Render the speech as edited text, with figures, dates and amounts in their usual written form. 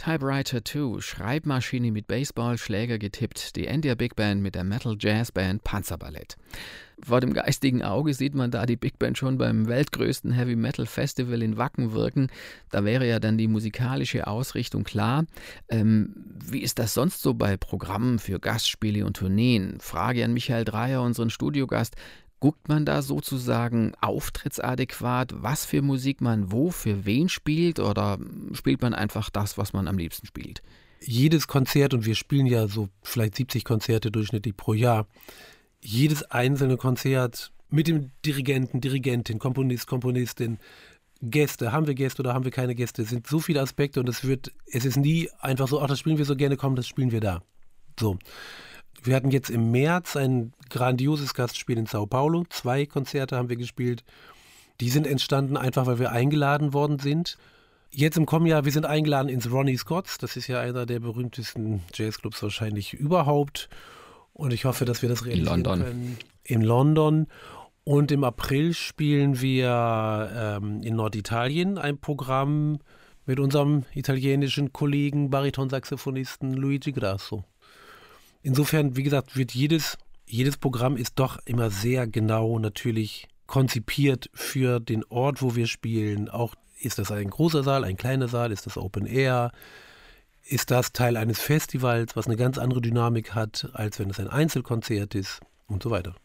Typewriter 2, Schreibmaschine mit Baseballschläger getippt, die India Big Band mit der Metal Jazz Band Panzerballett. Vor dem geistigen Auge sieht man da die Big Band schon beim weltgrößten Heavy Metal Festival in Wacken wirken. Da wäre ja dann die musikalische Ausrichtung klar. Wie ist das sonst so bei Programmen für Gastspiele und Tourneen? Frage an Michael Dreyer, unseren Studiogast. Guckt man da sozusagen auftrittsadäquat, was für Musik man wo für wen spielt, oder spielt man einfach das, was man am liebsten spielt? Jedes Konzert, und wir spielen ja so vielleicht 70 Konzerte durchschnittlich pro Jahr, jedes einzelne Konzert mit dem Dirigenten, Dirigentin, Komponist, Komponistin, Gäste, haben wir Gäste oder haben wir keine Gäste, es sind so viele Aspekte und es ist nie einfach so, ach, das spielen wir so gerne, komm, das spielen wir da. So. Wir hatten jetzt im März ein grandioses Gastspiel in Sao Paulo. 2 Konzerte haben wir gespielt. Die sind entstanden einfach, weil wir eingeladen worden sind. Jetzt im kommenden Jahr, wir sind eingeladen ins Ronnie Scott's. Das ist ja einer der berühmtesten Jazzclubs wahrscheinlich überhaupt. Und ich hoffe, dass wir das realisieren können. In London. Und im April spielen wir in Norditalien ein Programm mit unserem italienischen Kollegen, Baritonsaxophonisten Luigi Grasso. Insofern, wie gesagt, wird jedes Programm ist doch immer sehr genau natürlich konzipiert für den Ort, wo wir spielen. Auch ist das ein großer Saal, ein kleiner Saal, ist das Open Air? Ist das Teil eines Festivals, was eine ganz andere Dynamik hat, als wenn es ein Einzelkonzert ist und so weiter.